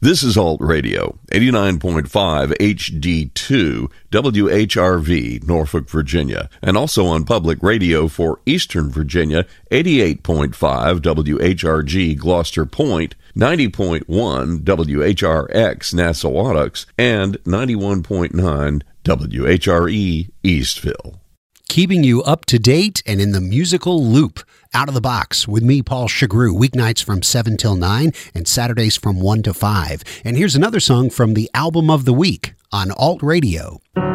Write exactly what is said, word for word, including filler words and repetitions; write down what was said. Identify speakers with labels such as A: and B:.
A: This is Alt Radio, eighty-nine point five H D two, W H R V, Norfolk, Virginia, and also on public radio for Eastern Virginia, eighty-eight point five W H R G, Gloucester Point, ninety point one W H R X, Nassawadox, and ninety-one point nine W H R E, Eastville.
B: Keeping you up to date and in the musical loop. Out of the Box with me, Paul Chagru, weeknights from seven till nine and Saturdays from one to five. And here's another song from the Album of the Week on Alt Radio.